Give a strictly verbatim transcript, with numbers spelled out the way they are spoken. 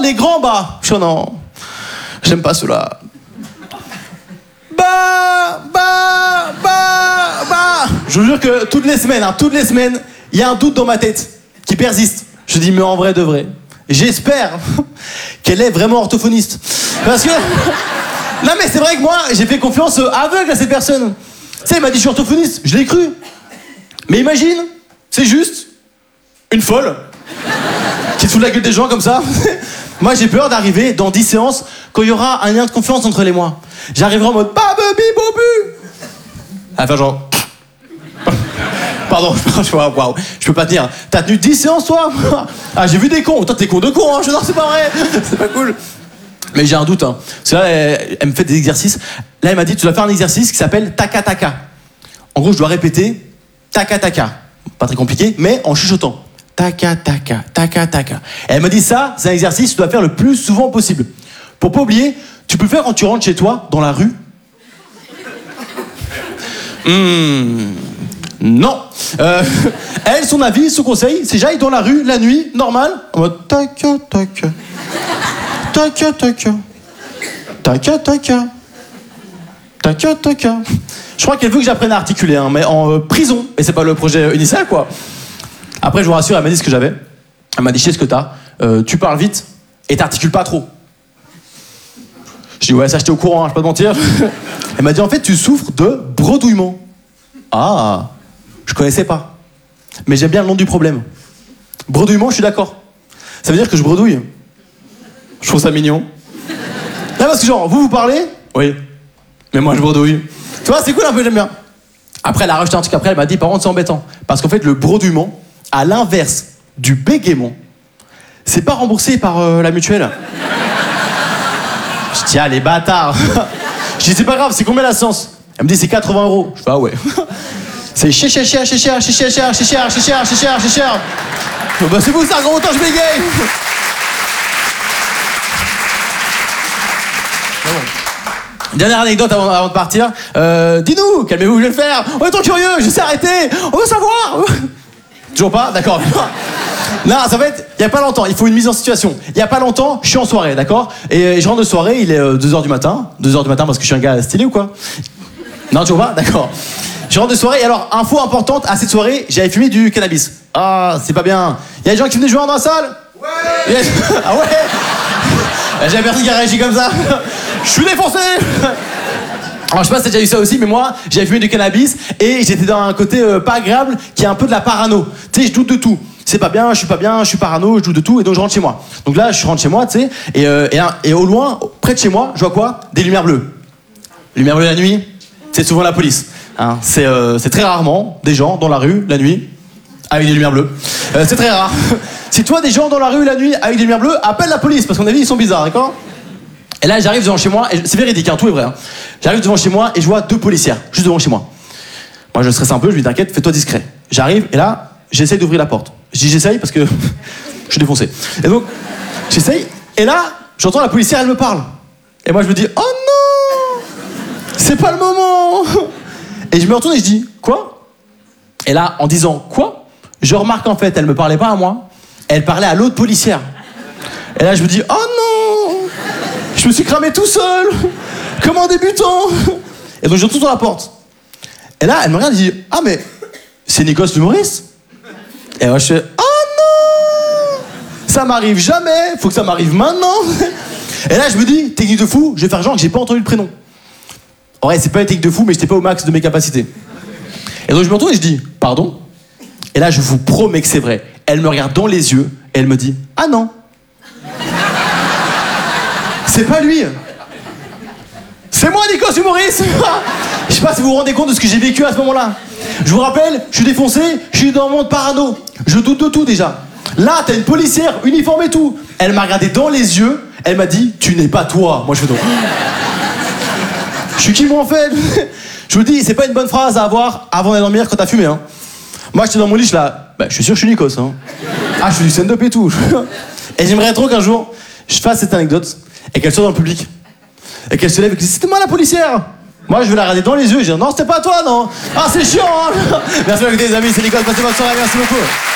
les grands, bah. Je suis, non, j'aime pas cela. Bah, bah, bah, bah. Je vous jure que toutes les semaines, hein, toutes les semaines, il y a un doute dans ma tête qui persiste. Je dis, mais en vrai de vrai, j'espère qu'elle est vraiment orthophoniste. Parce que... Non mais c'est vrai que moi, j'ai fait confiance aveugle à cette personne. Tu sais, il m'a dit, je suis orthophoniste, je l'ai cru. Mais imagine, c'est juste une folle qui se fout de la gueule des gens comme ça. Moi, j'ai peur d'arriver dans dix séances quand il y aura un lien de confiance entre elle et moi. J'arriverai en mode, babubi bobu. Enfin genre... Pardon, je vois, waouh, je peux pas te dire. T'as tenu dix séances, toi? Ah, j'ai vu des cons. Toi, t'es con de con, hein. Je non, c'est pas vrai. C'est pas cool. Mais j'ai un doute, hein. Parce que là, elle, elle me fait des exercices. Là, elle m'a dit, tu dois faire un exercice qui s'appelle taka taka. En gros, je dois répéter taka taka. Pas très compliqué, mais en chuchotant. Taka taka, taka taka. Et elle m'a dit, ça, c'est un exercice que tu dois faire le plus souvent possible. Pour pas oublier, tu peux le faire quand tu rentres chez toi, dans la rue. Hmm... Non. Euh, elle, son avis, son conseil, c'est j'aille dans la rue la nuit, normal, en mode taka taka, taka taka, taka taka, taka taka. Je crois qu'elle veut que j'apprenne à articuler, hein, mais en euh, prison. Et c'est pas le projet initial, quoi. Après, je vous rassure, elle m'a dit ce que j'avais. Elle m'a dit, je sais ce que t'as. Euh, tu parles vite et t'articules pas trop. Je dis, ouais, ça, j'étais au courant, hein, je vais pas te mentir. Elle m'a dit, en fait, tu souffres de bredouillement. Ah. Je connaissais pas. Mais j'aime bien le nom du problème. Bredouillement, je suis d'accord. Ça veut dire que je bredouille. Je trouve ça mignon. Là, parce que genre, vous, vous parlez? Oui. Mais moi, je bredouille. Tu vois, c'est cool un peu, j'aime bien. Après, elle a rajouté un truc après, elle m'a dit, par contre, c'est embêtant. Parce qu'en fait, le bredouillement, à l'inverse du bégaiement, c'est pas remboursé par euh, la mutuelle. Je dis, ah, les bâtards. Je dis, c'est pas grave, c'est combien la séance? Elle me dit, c'est quatre-vingts euros. Je fais, ah ouais. C'est cher, cher, cher, cher, cher, cher, cher, cher, cher, cher, cher, cher, cher, cher, cher. Bah c'est vous ça, gros autant je bégaye. Dernière anecdote avant, avant de partir. Euh, dis-nous, calmez-vous, je vais le faire. On est trop curieux, je sais arrêter. On veut savoir. Toujours pas? D'accord. Non, ça va être, il y a pas longtemps, il faut une mise en situation. Il y a pas longtemps, je suis en soirée, d'accord? Et je rentre de soirée, il est deux heures du matin. deux heures du matin parce que je suis un gars stylé ou quoi? Non, toujours pas? D'accord. Je rentre de soirée, et alors, info importante, à cette soirée, j'avais fumé du cannabis. Ah, c'est pas bien. Il y a des gens qui fument des joints dans la salle? Ouais. A... Ah ouais. J'avais personne qui a réagi comme ça. Je suis défoncé. Alors, je sais pas si t'as déjà eu ça aussi, mais moi, j'avais fumé du cannabis, et j'étais dans un côté euh, pas agréable, qui est un peu de la parano. Tu sais, je doute de tout. C'est pas bien, je suis pas bien, je suis parano, je doute de tout, et donc je rentre chez moi. Donc là, je rentre chez moi, tu sais, et, euh, et, et au loin, près de chez moi, je vois quoi? Des lumières bleues. Lumières bleues la nuit, c'est souvent la police. Hein, c'est, euh, c'est très rarement des gens dans la rue la nuit avec des lumières bleues. Euh, c'est très rare. Si toi des gens dans la rue la nuit avec des lumières bleues, appelle la police parce qu'à mon avis ils sont bizarres, d'accord? Et là j'arrive devant chez moi, et c'est véridique, hein, tout est vrai. Hein. J'arrive devant chez moi et je vois deux policières juste devant chez moi. Moi je stresse un peu, je lui dis t'inquiète, fais-toi discret. J'arrive et là j'essaye d'ouvrir la porte. Je dis j'essaye parce que je suis défoncé. Et donc j'essaye et là j'entends la policière, elle me parle. Et moi je me dis oh non, c'est pas le moment. Et je me retourne et je dis « Quoi ?» Et là, en disant « Quoi ?» je remarque en fait, elle me parlait pas à moi, elle parlait à l'autre policière. Et là, je me dis « Oh non !» Je me suis cramé tout seul, comme un débutant. Et donc, je retourne sur la porte. Et là, elle me regarde et dit « Ah, mais c'est Nikos l'humoriste ?» Et moi, je fais « Oh non ! Ça m'arrive jamais, faut que ça m'arrive maintenant. » Et là, je me dis « Technique de fou, je vais faire genre que j'ai pas entendu le prénom. » Ouais, c'est pas une technique de fou, mais j'étais pas au max de mes capacités. Et donc je me retourne et je dis, pardon? Et là, je vous promets que c'est vrai. Elle me regarde dans les yeux et elle me dit, ah non. C'est pas lui. C'est moi, Nikos humoriste. Je sais pas si vous vous rendez compte de ce que j'ai vécu à ce moment-là. Je vous rappelle, je suis défoncé, je suis dans le monde parano. Je doute de tout déjà. Là, t'as une policière, uniforme et tout. Elle m'a regardé dans les yeux, elle m'a dit, tu n'es pas toi. Moi, je fais donc. Je suis qui moi en fait? Je vous dis, c'est pas une bonne phrase à avoir avant d'aller dormir quand t'as fumé. Hein. Moi j'étais dans mon lit, je suis là, bah, je suis sûr que je suis Nikos. Hein. Ah, je suis du stand-up et tout. Et j'aimerais trop qu'un jour, je fasse cette anecdote et qu'elle soit dans le public. Et qu'elle se lève et qu'elle dise, c'était moi la policière. Moi je vais la regarder dans les yeux et je dis, non, c'était pas toi, non. Ah, c'est chiant. Hein. Merci beaucoup les amis, c'est Nikos, passez bonne soirée, merci beaucoup.